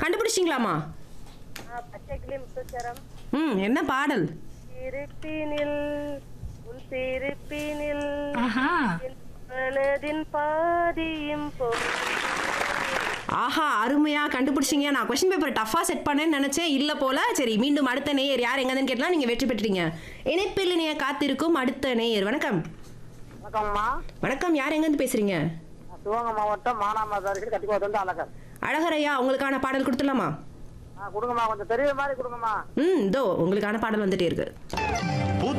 கண்டுபிடிச்சிங்களாமா? பச்சை கிளி முத்துச்சரம். என்ன பாடல்? சிரிப்பினில் உன் சிரிப்பினில் ஆஹா. என் மனதின் பாதியும் ஆஹா, அருமையா கண்டுபிடிச்சிங்க. நான் கொஸ்டின் பேப்பர் டஃபா செட் பண்ணேன்னு நினைச்சேன், இல்ல போல. சரி, மீண்டும் அடுத்த நேயர் யார் எங்கன்னு கேட்டலாம், நீங்க வெற்றி பெற்றீங்க. இணைப்பில் இணைய காத்திருக்கும் அடுத்த நேயர். வணக்கம். வணக்கம்மா. வணக்கம், யார் எங்கேருந்து பேசுறீங்க? சிவகங்கை மாவட்டம் மானாமதுரை கட்டிக்கோட்டு அழகர். அழகரையா, உங்களுக்கான பாடல் கொடுத்துடலாமா? கொடுங்கம்மா, கொஞ்சம் பெரிய மாதிரி கொடுங்கம்மா. இதோ உங்களுக்கான பாடல் வந்துட்டே இருக்கு.